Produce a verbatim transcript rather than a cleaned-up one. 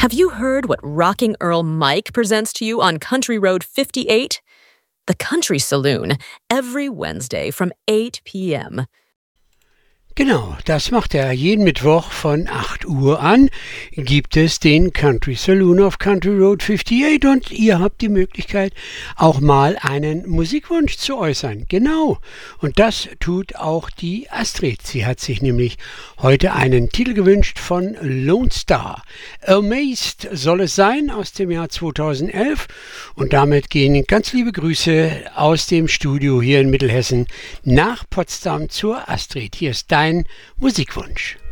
Have you heard what Rocking Earl Mike presents to you on Country Road fifty-eight? The Country Saloon, every Wednesday from eight p.m. Genau, das macht er jeden Mittwoch von acht Uhr an. Gibt es den Country Saloon auf Country Road fifty-eight und ihr habt die Möglichkeit, auch mal einen Musikwunsch zu äußern. Genau, und das tut auch die Astrid. Sie hat sich nämlich heute einen Titel gewünscht von Lone Star. Amazed soll es sein, aus dem Jahr zweitausendelf. Und damit gehen ganz liebe Grüße aus dem Studio hier in Mittelhessen nach Potsdam zur Astrid. Hier ist dein Musikwunsch.